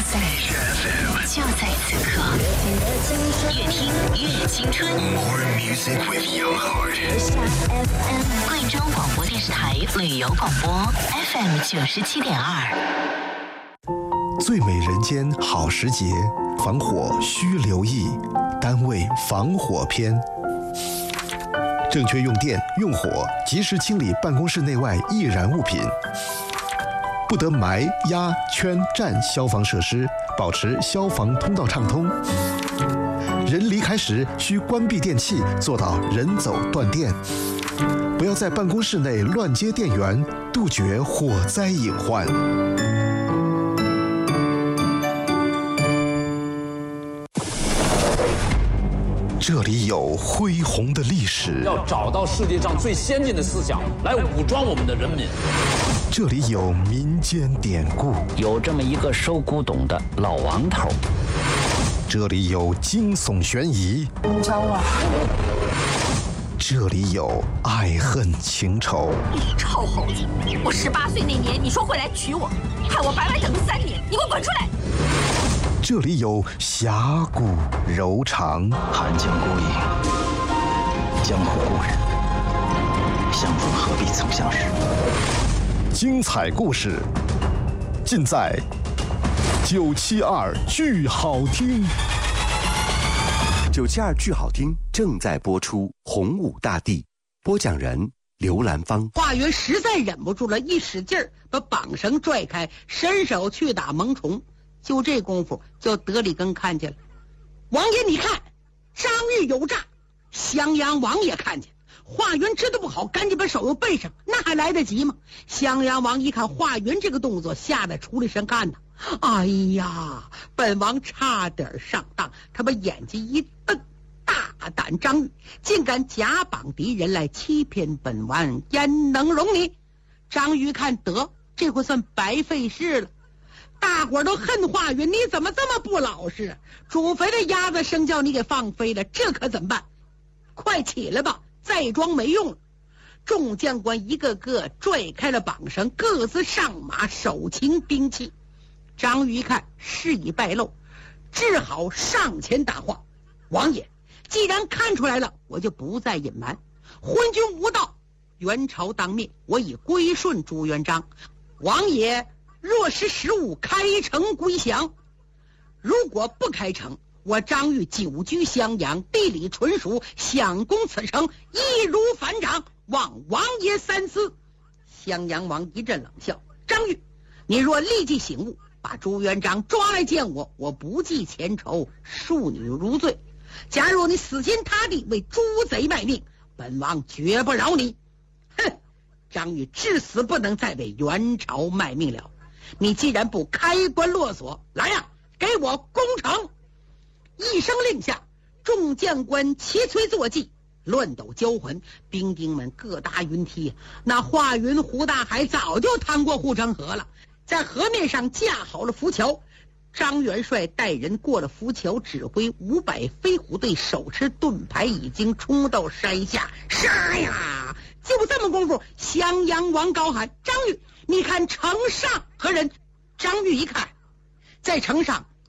就在此刻，越听越青春。 More music with young heart。 贵州广播电视台旅游广播 FM 97.2。 最美人间好时节，防火需留意，单位防火篇。正确用电用火，及时清理办公室内外易燃物品。不得埋、压、圈、占消防设施，保持消防通道畅通。人离开时需关闭电器，做到人走断电。不要在办公室内乱接电源，杜绝火灾隐患。这里有恢宏的历史， 要找到世界上最先进的思想来武装我们的人民。 这里有民间典故， 有这么一个收古董的老王头。 这里有惊悚悬疑， 你找我？ 这里有爱恨情仇。 你臭猴子！我18岁那年你说会来娶我，害我白白等了3年，你给我滚出来！ 这里有侠骨柔肠， 寒江孤影，江湖故人，相逢何必曾相识。 精彩故事尽在972剧好听。 972剧好听正在播出，洪武大帝，播讲人刘兰芳。 华云实在忍不住了，一使劲儿把绑绳拽开，伸手去打萌虫。就这功夫，就德里根看见了。王爷，你看，张玉有诈。襄阳王也看见。华云知道不好，赶紧把手又背上，那还来得及吗？襄阳王一看华云这个动作，吓得出了身汗呐！哎呀，本王差点上当！他把眼睛一瞪，大胆张玉竟敢假绑敌人来欺骗本王，焉能容你？张玉看得，这回算白费事了。大伙儿都恨华云，你怎么这么不老实？煮肥的鸭子生叫你给放飞了，这可怎么办？快起来吧，再装没用了。众将官一个个拽开了绑绳，各自上马，手擎兵器。张玉一看事已败露，只好上前答话：王爷，既然看出来了，我就不再隐瞒。昏君无道，元朝当灭，我已归顺朱元璋。王爷若是时务，开城归降；如果不开城，我张玉久居襄阳，地理纯熟，想攻此城，易如反掌，望王爷三思。襄阳王一阵冷笑：张玉，你若立即醒悟，把朱元璋抓来见我，我不计前仇，恕你如罪。假如你死心塌地为朱贼卖命，本王绝不饶你。哼！张玉至死不能再为元朝卖命了。你既然不开关落锁，来呀，给我攻城！一声令下，众将官齐催坐骑，乱斗交魂，兵丁们各搭云梯。那华云胡大海早就趟过护城河了，在河面上架好了浮桥。张元帅带人过了浮桥，指挥500飞虎队手持盾牌，已经冲到山下。杀呀！就这么功夫，襄阳王高喊：张玉，你看城上何人？张玉一看，在城上